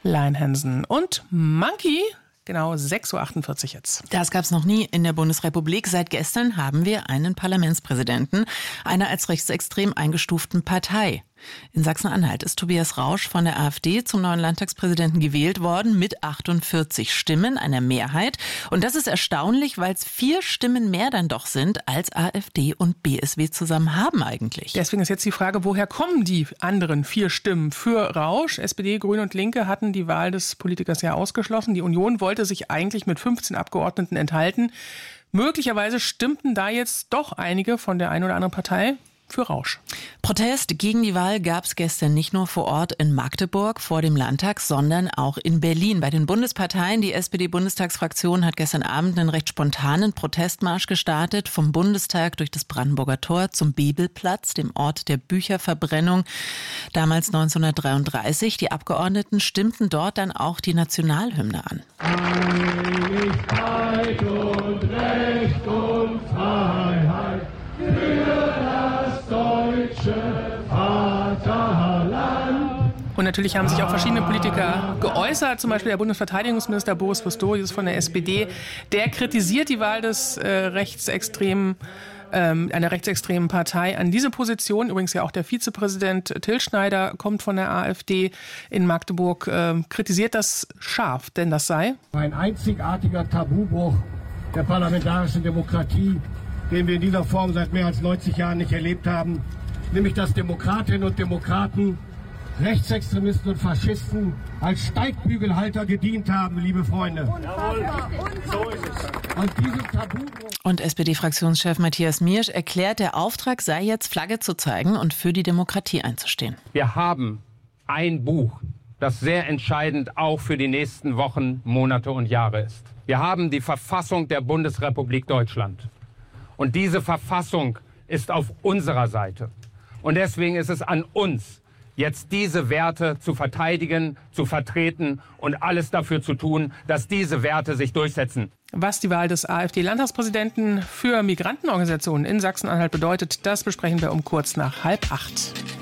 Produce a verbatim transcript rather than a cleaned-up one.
Lion Hansen und Monkey. Genau, sechs Uhr achtundvierzig jetzt. Das gab es noch nie in der Bundesrepublik. Seit gestern haben wir einen Parlamentspräsidenten einer als rechtsextrem eingestuften Partei. In Sachsen-Anhalt ist Tobias Rausch von der AfD zum neuen Landtagspräsidenten gewählt worden mit achtundvierzig Stimmen, einer Mehrheit. Und das ist erstaunlich, weil es vier Stimmen mehr dann doch sind, als AfD und B S W zusammen haben eigentlich. Deswegen ist jetzt die Frage, woher kommen die anderen vier Stimmen für Rausch? S P D, Grüne und Linke hatten die Wahl des Politikers ja ausgeschlossen. Die Union wollte sich eigentlich mit fünfzehn Abgeordneten enthalten. Möglicherweise stimmten da jetzt doch einige von der einen oder anderen Partei für Rausch. Protest gegen die Wahl gab es gestern nicht nur vor Ort in Magdeburg vor dem Landtag, sondern auch in Berlin. Bei den Bundesparteien, die S P D-Bundestagsfraktion hat gestern Abend einen recht spontanen Protestmarsch gestartet, vom Bundestag durch das Brandenburger Tor zum Bebelplatz, dem Ort der Bücherverbrennung, damals neunzehnhundertdreiunddreißig. Die Abgeordneten stimmten dort dann auch die Nationalhymne an. Einigkeit und Recht und Freiheit für das deutsche Vaterland. Und natürlich haben sich auch verschiedene Politiker geäußert, zum Beispiel der Bundesverteidigungsminister Boris Pistorius von der S P D. Der kritisiert die Wahl des äh, rechtsextremen, ähm, einer rechtsextremen Partei an diese Position. Übrigens ja auch der Vizepräsident Till Schneider kommt von der AfD in Magdeburg, äh, kritisiert das scharf, denn das sei ein einzigartiger Tabubruch der parlamentarischen Demokratie, den wir in dieser Form seit mehr als neunzig Jahren nicht erlebt haben, nämlich dass Demokratinnen und Demokraten Rechtsextremisten und Faschisten als Steigbügelhalter gedient haben, liebe Freunde. Und dieses Tabubruch. Und S P D-Fraktionschef Matthias Miersch erklärt, der Auftrag sei jetzt, Flagge zu zeigen und für die Demokratie einzustehen. Wir haben ein Buch, das sehr entscheidend auch für die nächsten Wochen, Monate und Jahre ist. Wir haben die Verfassung der Bundesrepublik Deutschland. Und diese Verfassung ist auf unserer Seite. Und deswegen ist es an uns, jetzt diese Werte zu verteidigen, zu vertreten und alles dafür zu tun, dass diese Werte sich durchsetzen. Was die Wahl des AfD-Landtagspräsidenten für Migrantenorganisationen in Sachsen-Anhalt bedeutet, das besprechen wir um kurz nach halb acht.